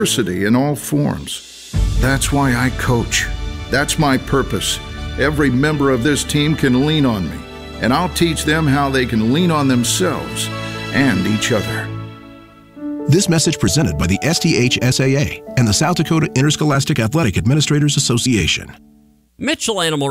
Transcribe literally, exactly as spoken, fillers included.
diversity in all forms. That's why I coach. That's my purpose. Every member of this team can lean on me, and I'll teach them how they can lean on themselves and each other. This message presented by the S T H S A A and the South Dakota Interscholastic Athletic Administrators Association. Mitchell Animal